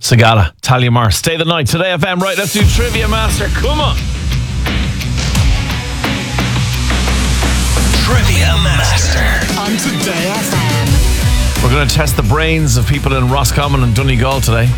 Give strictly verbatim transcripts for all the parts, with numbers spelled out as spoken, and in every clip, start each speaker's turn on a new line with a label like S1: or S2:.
S1: Sagala, Talia Mar, Stay the Night, Today F M. Right, let's do Trivia Master. Come on.
S2: Trivia Master
S3: on Today F M.
S1: We're going to test the brains of people in Roscommon and Donegal today.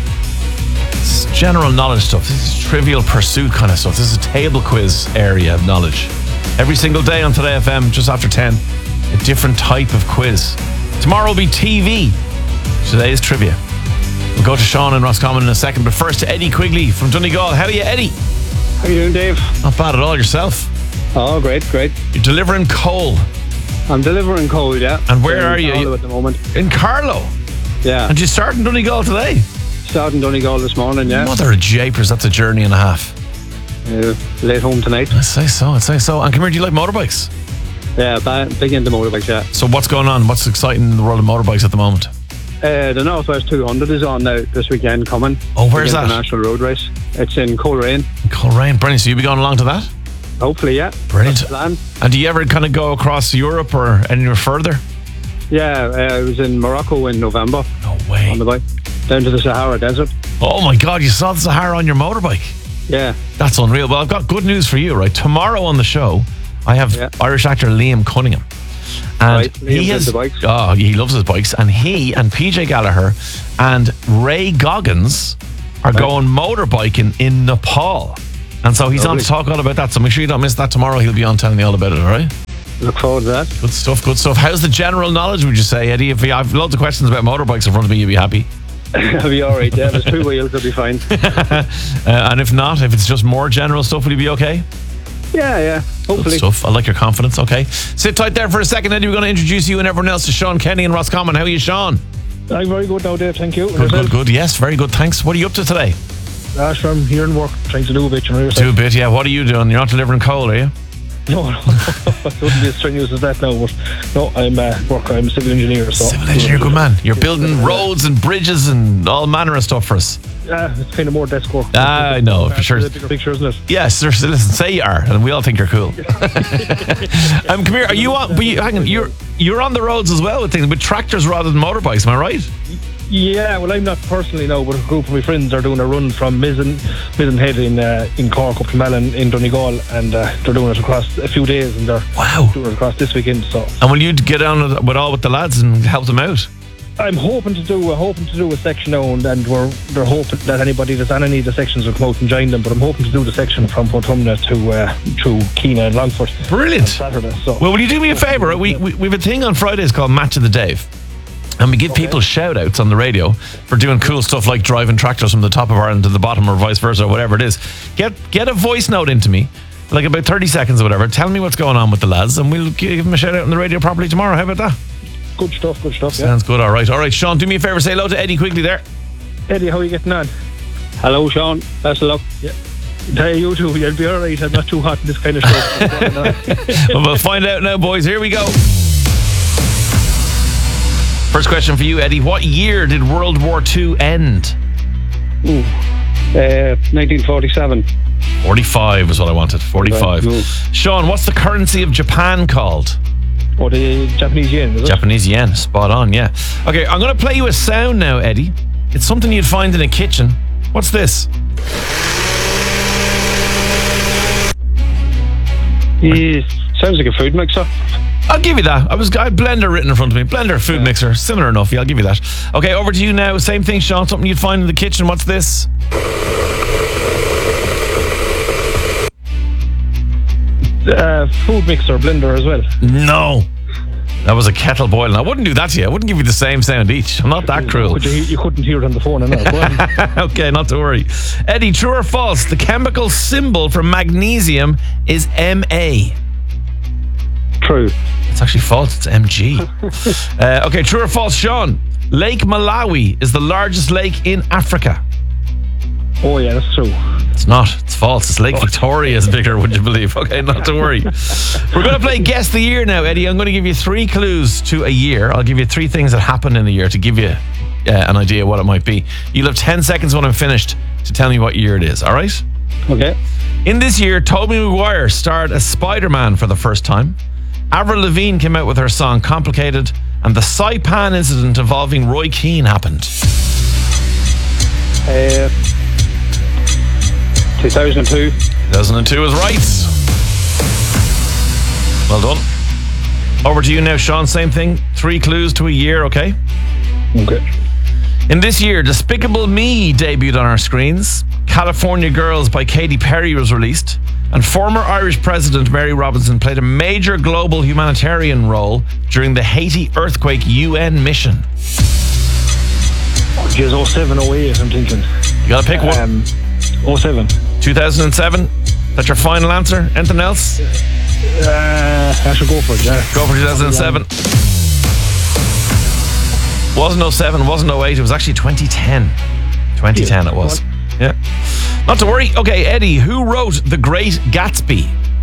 S1: It's general knowledge stuff. This is Trivial Pursuit kind of stuff. This is a table quiz area of knowledge. Every single day on Today F M, just after ten, a different type of quiz. Tomorrow will be T V. Today is trivia. We'll go to Sean in Roscommon in a second, but first to Eddie Quigley from Donegal. How are you, Eddie?
S4: How you doing, Dave?
S1: Not bad at all. Yourself?
S4: Oh, great, great.
S1: You're delivering coal.
S4: I'm delivering coal, yeah.
S1: And where
S4: in
S1: are you?
S4: Carlow at the moment.
S1: In Carlow?
S4: Yeah.
S1: And you start in Donegal today?
S4: Starting Donegal this morning, yeah.
S1: Mother of japers, that's a journey and a half.
S4: Uh, late home tonight.
S1: I'd say so, I'd say so. And come here, do you like motorbikes?
S4: Yeah, big into motorbikes, yeah.
S1: So what's going on? What's exciting in the world of motorbikes at the moment?
S4: Uh, the Northwest two hundred is on now this weekend coming.
S1: Oh, where's
S4: the
S1: that?
S4: National Road Race. It's in Coleraine.
S1: Coleraine, brilliant. So you'll be going along to that?
S4: Hopefully, yeah.
S1: Brilliant.
S4: That's the plan.
S1: And do you ever kind of go across Europe or anywhere further?
S4: Yeah, uh, I was in Morocco in November.
S1: No way.
S4: On the bike. Down to the Sahara Desert.
S1: Oh my God, you saw the Sahara on your motorbike?
S4: Yeah.
S1: That's unreal. Well, I've got good news for you, right? Tomorrow on the show, I have
S4: Yeah.
S1: Irish actor Liam Cunningham. And
S4: Right, Liam
S1: he
S4: loves
S1: has
S4: the bikes.
S1: Oh, he loves his bikes. And he and P J Gallagher and Ray Goggins are
S4: Right.
S1: going motorbiking in Nepal. And so he's on
S4: Lovely.
S1: to talk all about that. So make sure you don't miss that tomorrow. He'll be on telling you all about it, all right?
S4: Look forward to that.
S1: Good stuff, good stuff. How's the general knowledge, would you say, Eddie? If you have loads of questions about motorbikes in front of me, you'll be happy.
S4: I'll be alright, yeah. There's two wheels, I'll be fine.
S1: Uh, and if not, if it's just more general stuff, will you be okay?
S4: Yeah, yeah.
S1: Good
S4: Hopefully.
S1: stuff. I like your confidence. Okay. Sit tight there for a second, Eddie. We're going to introduce you and everyone else to Sean Kenny in Roscommon. How are you, Sean?
S5: I'm very good now, Dave. Thank you.
S1: Good, good, good. Yes, very good. Thanks. What are you up to today?
S5: Ash, I'm here in work, trying to do a bit. You know yourself.
S1: Do a bit, yeah. What are you doing? You're not delivering coal, are you?
S5: No, no, it wouldn't be as strenuous as that now. But no, I'm a uh, worker. I'm a civil engineer. So
S1: Civil engineer, good man. You're building roads and bridges and all manner of stuff for us.
S5: Yeah, it's kind of more desk work.
S1: Ah, I know, for sure.
S5: The bigger picture, isn't it?
S1: Yes, sir. Listen, say you are, and we all think you're cool. um, come here. Are you on? But you, hang on. You're you're on the roads as well with things with tractors rather than motorbikes. Am I right?
S5: Yeah, well, I'm not personally now, but a group of my friends are doing a run from Mizzen, Mizzen Head in uh, in Cork up to Malin in Donegal, and uh, they're doing it across a few days, and they're
S1: Wow.
S5: doing it across this weekend. So
S1: And will you get on with, with all with the lads and help them out?
S5: I'm hoping to do, uh, hoping to do a section now, and, and we're they're hoping that anybody that's on any of the sections will come out and join them. But I'm hoping to do the section from Portumna to uh, to Keena and Longford
S1: Brilliant.
S5: on Saturday. So
S1: Well, will you do me a favour? We, we we have a thing on Fridays called Match of the Dave. And we give people shout outs on the radio for doing cool stuff like driving tractors from the top of Ireland to the bottom or vice versa or whatever it is. Get get a voice note into me, like about thirty seconds or whatever. Tell me what's going on with the lads and we'll give them a shout out on the radio properly tomorrow. How about that?
S5: good stuff, good stuff. Yeah.
S1: Sounds good. All right. All right, Sean, do me a favour. Say hello to Eddie Quigley there.
S5: Eddie, how are you getting on?
S4: Hello, Sean. Best of luck.
S5: Yeah. Hey, you too. You'll be all right. I'm not too hot in this kind of stuff.
S1: Well, we'll find out now, boys. Here we go. First question for you, Eddie. What year did World War Two end?
S4: Ooh. Uh, nineteen forty-seven.
S1: forty-five is what I wanted. forty-five.
S4: Right, cool.
S1: Sean, what's the currency of Japan called?
S5: Or the Japanese yen, is it?
S1: Japanese yen. Spot on, yeah. Okay, I'm going to play you a sound now, Eddie. It's something you'd find in a kitchen. What's this?
S4: Yeah, sounds like a food mixer.
S1: I'll give you that. I was I had blender written in front of me. Blender, food mixer. Similar enough. Yeah, I'll give you that. Okay, over to you now. Same thing, Sean. Something you'd find in the kitchen. What's this?
S5: Uh, food mixer, blender as well.
S1: No. That was a kettle boiling. I wouldn't do that to you. I wouldn't give you the same sound each. I'm not that cruel.
S5: Could you, you couldn't hear it on the phone, I know. Go on.
S1: Okay, not to worry. Eddie, true or false? The chemical symbol for magnesium is M A.
S4: True.
S1: It's actually false. It's M G. uh, okay, true or false, Sean? Lake Malawi is the largest lake in Africa.
S5: Oh, yeah, that's true.
S1: It's not. It's false. It's Lake Victoria is bigger, would you believe? Okay, not to worry. We're going to play Guess the Year now, Eddie. I'm going to give you three clues to a year. I'll give you three things that happened in a year to give you uh, an idea what it might be. You'll have ten seconds when I'm finished to tell me what year it is, all right?
S4: Okay.
S1: In this year, Tobey Maguire starred as Spider-Man for the first time. Avril Lavigne came out with her song Complicated, and the Saipan incident involving Roy Keane happened.
S4: Uh, two thousand two.
S1: two thousand two is right. Well done. Over to you now, Sean. Same thing. Three clues to a year, okay?
S5: Okay.
S1: In this year, Despicable Me debuted on our screens. California Girls by Katy Perry was released. And former Irish President Mary Robinson played a major global humanitarian role during the Haiti earthquake U N mission.
S5: Oh, geez, oh seven, oh eight, I'm thinking.
S1: You gotta pick one.
S5: Um, oh seven.
S1: two thousand seven. That's your final answer? Anything else?
S5: Uh, I should go for it, yeah.
S1: Go for two thousand seven. Wasn't oh seven, wasn't oh eight, it was actually twenty ten. twenty ten it was. Yeah. Not to worry. Okay, Eddie, who wrote The Great Gatsby?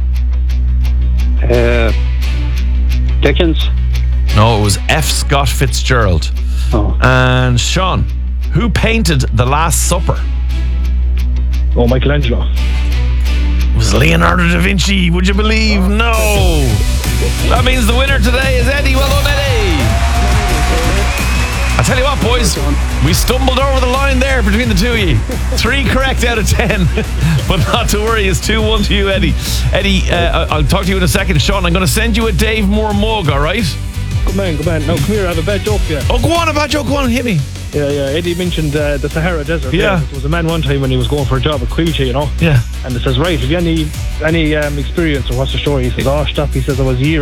S4: Uh, Dickens.
S1: No, it was F. Scott Fitzgerald.
S4: Oh.
S1: And Sean, who painted The Last Supper?
S5: Oh, Michelangelo.
S1: It was Leonardo da Vinci, would you believe? No. That means the winner today is Eddie. Well done, Eddie. I tell you what, boys, we stumbled over the line there between the two of you. Three correct out of ten. But not to worry, it's two one to you, Eddie. Eddie, uh, I'll talk to you in a second. Sean, I'm going to send you a Dave Moore mug, all right?
S5: Come on, come on. No, come here, I have a bad joke for you.
S1: Oh, go on, about Joe, go on, hit me.
S5: Yeah, yeah. Eddie mentioned uh, the Sahara Desert.
S1: Yeah.
S5: There was a man one time when he was going for a job at Quilty, you know.
S1: Yeah.
S5: And it says, right, have you any any um, experience or what's the story? He says, oh, stop. He says, I was years